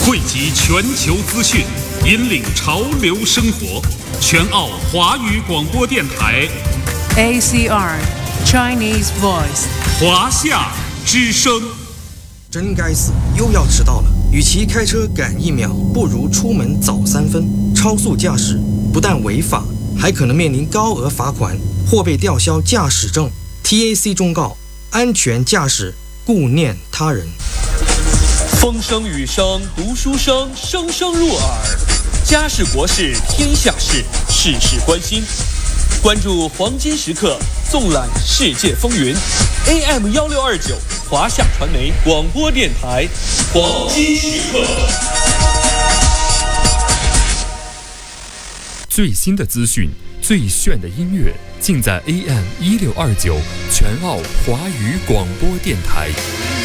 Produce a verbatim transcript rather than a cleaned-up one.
汇集全球资讯，引领潮流生活。全澳华语广播电台 A C R Chinese Voice 华夏之声。 真该死，又要迟到了。与其开车赶一秒，不如出门早三分。超速驾驶不但违法，还可能面临高额罚款或被吊销驾驶证。T A C 忠告：安全驾驶，顾念他人。 风声雨声读书声，声声入耳。家事国事天下事，事事关心。关注黄金时刻，纵览世界风云。A M 幺六二九华夏传媒广播电台，黄金时刻。 最新的资讯，最炫的音乐，尽在 A M 一六二九全澳华语广播电台。